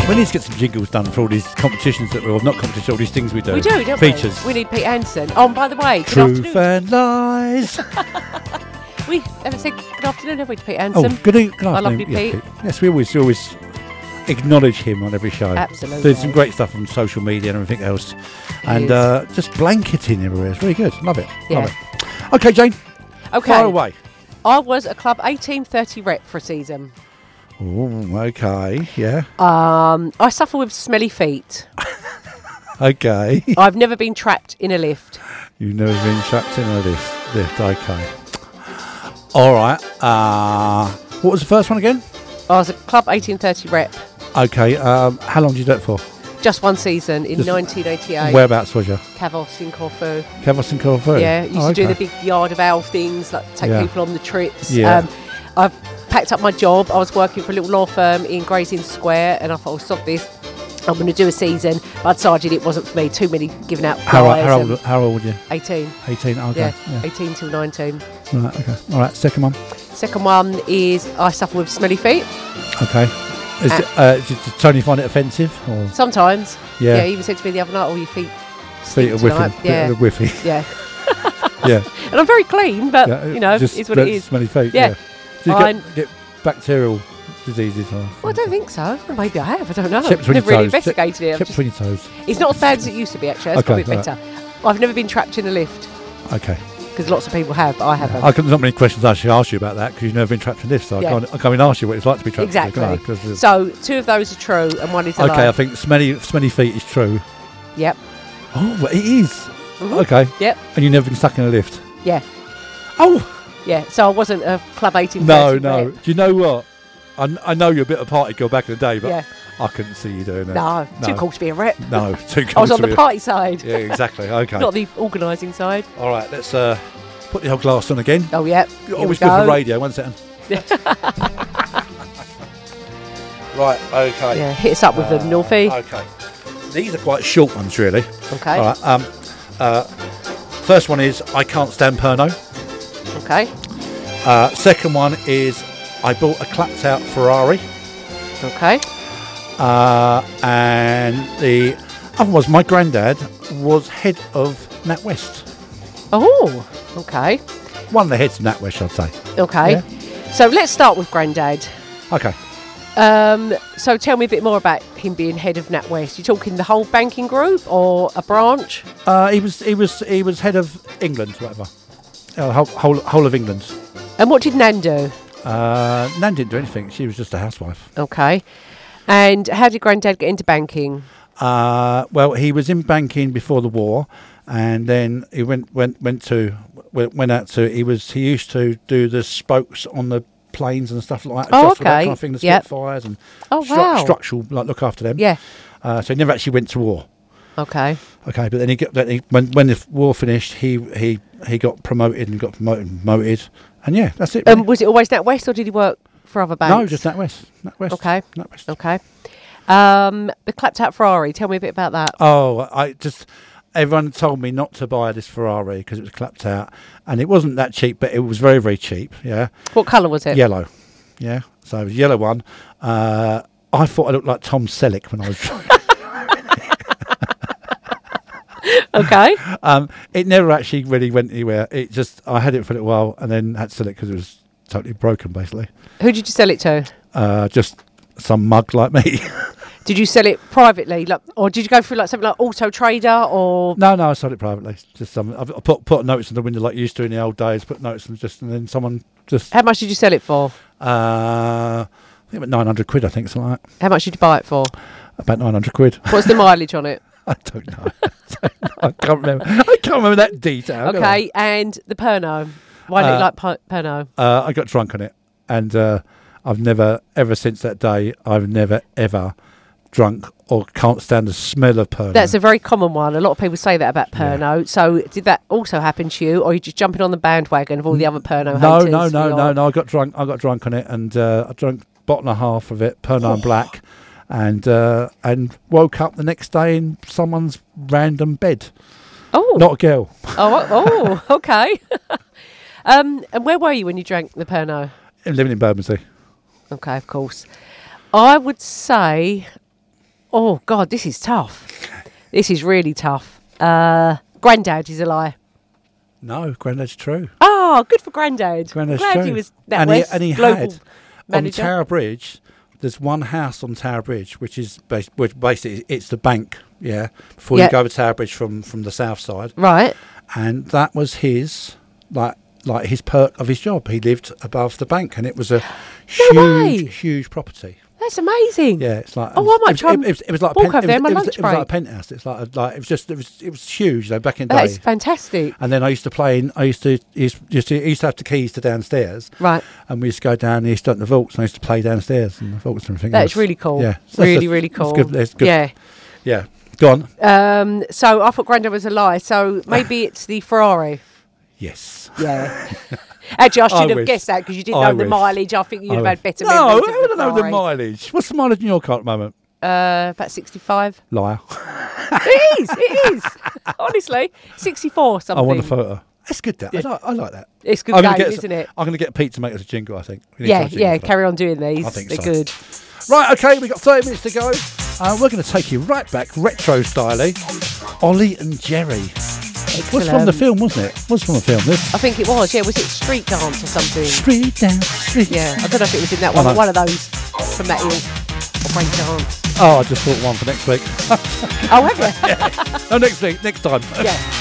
We need to get some jingles done for all these competitions that we're not competitions, all these things we do. We do, don't Features. we? We need Pete Anderson. Oh, and by the way, good Truth afternoon. and lies. We haven't said good afternoon, have we, to Pete Oh, Anderson? good afternoon. I love you, Yeah, Pete. Yes, we always acknowledge him on every show. Absolutely. Doing some great stuff on social media and everything else. And just blanketing everywhere. It's really good. Love it. Yeah. Love it. Okay, Jane. Okay. Fire away. I was a Club 1830 rep for a season. Oh, okay. Yeah. I suffer with smelly feet. Okay. I've never been trapped in a lift. You've never been trapped in a lift. Okay. All right. What was the first one again? I was a Club 1830 rep. Okay. How long did you do it for? Just one season in Just 1988. Whereabouts was you? Cavos in Corfu. Cavos and Corfu? Yeah, used to do the big Yard of Owl things, like take Yeah. people on the trips. Yeah. I packed up my job. I was working for a little law firm in Gray's Inn Square, and I thought, oh, stop this. I'm going to do a season. But I decided it wasn't for me. Too many giving out flyers. How old were you? 18. 18. Okay. Yeah, 18 till 19. Right. Okay. All right. Second one. Second one is I suffer with smelly feet. Okay. Did Tony find it offensive? Or? Sometimes. Yeah. He even said to me the other night, oh, your feet Feet are stink whiffing. tonight. Yeah. Whiffy. Yeah. Yeah. And I'm very clean, but, Just it's what it is. Smelly feet. Yeah. Do you get bacterial diseases? Or Well, I don't think so. Well, maybe I have. I don't know. Check between Never your really toes. investigated it. Check between your toes. It's not as bad as it used to be, actually. It's Okay, probably better. I've never been trapped in a lift, Okay. because lots of people have, but I haven't. There's not many questions I should ask you about that because you've never been trapped in lifts. So Yeah. I can't even ask you what it's like to be trapped Exactly. in a lift, can I? 'Cause So, two of those are true, and one is a okay, lie. I think smelly feet is true. Yep. Oh, well, it is. Mhm. Okay. Yep. And you've never been stuck in a lift? Yeah. Oh, Yeah. So I wasn't a Club 18. no. Do you know what? I know you're a bit of a party girl back in the day, but Yeah. I couldn't see you doing that. No, too cool to be a rep. No, too cool. I was on to the be a- party side, Yeah, exactly. Okay. not the organising side. All right, let's put the whole glass on again. Oh, yeah. Always good for radio. 1 second. Right. Okay. Yeah, hit us up with them, Northie. Okay. These are quite short ones, really. Okay. All right. First one is I can't stand Pernod. Okay. Second one is I bought a clapped out Ferrari. Okay. And the other one was my granddad was head of NatWest. Oh, okay. One of the heads of NatWest, I'd say. Okay. Yeah. So let's start with Grandad. Okay. So tell me a bit more about him being head of NatWest. You talking the whole banking group or a branch? He was head of England, whatever. Whole of England. And what did Nan do? Nan didn't do anything. She was just a housewife. Okay. And how did Grandad get into banking? Well, he was in banking before the war, and then he went out to. He used to do the spokes on the planes and stuff like that. Oh, just for that okay. kind of thing, the Yep. Spitfires and Oh, wow. structural, like look after them. Yeah. So he never actually went to war. Okay. Okay, but then when the war finished, he got promoted and got promoted, and yeah, that's it. really. Was it always NatWest or did he work for other banks? No, just NatWest. Okay. NatWest. Okay. The clapped out Ferrari. Tell me a bit about that. Oh, everyone told me not to buy this Ferrari because it was clapped out, and it wasn't that cheap, but it was very, very cheap. Yeah, What colour was it? yellow. Yeah, so it was a yellow one. I thought I looked like Tom Selleck when I was driving. Okay. It never actually really went anywhere. I had it for a little while and then had to sell it because it was totally broken, basically. Who did you sell it to? Just some mug like me. Did you sell it privately, or did you go through something like Auto Trader, or? No, I sold it privately. Just some. I put a notice in the window like you used to in the old days. Put notice and then someone just. How much did you sell it for? I think about 900 quid. I think something like that. How much did you buy it for? About 900 quid. What's the mileage on it? I don't know. I can't remember. I can't remember that detail. can I? Okay, and the Pernod. Why do you like Pernod? I got drunk on it, and I've never, ever since that day, I've never ever drunk or can't stand the smell of Pernod. That's a very common one. A lot of people say that about Pernod. Yeah. So did that also happen to you, or are you just jumping on the bandwagon of all the other Pernod haters? No. I got drunk on it, and I drank a bottle and a half of it, Pernod Black, and woke up the next day in someone's random bed. Oh, not a girl. Oh, okay. And where were you when you drank the Pernod? Living in Bermondsey. Okay, of course. I would say Oh, God, this is tough. This is really tough. Grandad is a lie. No, Grandad's true. Oh, good for Grandad. Grandad's Glad true. he was and he global had manager. on Tower Bridge. There's one house on Tower Bridge, which basically it's the bank. Yeah, before you go over Tower Bridge from the south side. Right. And that was his like his perk of his job. He lived above the bank, and it was a huge property. That's amazing. Yeah, it's like I might try and it was like walk over there on my lunch it was like a break. penthouse. It's like it was huge, back in the That day. is fantastic. And then I used to play in. He used to have the keys to downstairs, Right. and we used to go down. He used to open the vaults, and I used to play downstairs in the vaults and everything. That's really cool. Yeah, really cool. It's good. Yeah. Yeah. Go on. So I thought Grandad was a lie. So maybe it's the Ferrari. Yes. Yeah. Actually, I should have wish. guessed that because you didn't I know the wish. mileage. I think you'd have had better No, memories I of don't the know the Ferrari. mileage. What's the mileage in your car at the moment? About 65. Liar. It is. Honestly, 64 something. I want a photo. That's good. That I like that. It's good game, isn't it? I'm going to get Pete to make us a jingle. I think. We need Yeah, to have a jingle for that. carry on doing these. I think They're so. good. Right, okay, we've got 30 minutes to go. We're going to take you right back, retro styling. Ollie and Jerry. Was from the film, wasn't it? Was from the film, this. I think it was, yeah. Was it Street Dance or something? Street dance, street. Yeah, I don't know if it was in that one, no. but one of those from that hill. Or Break Dance. Oh, I just thought one for next week. Oh, have you? No, next week, next time. Yeah.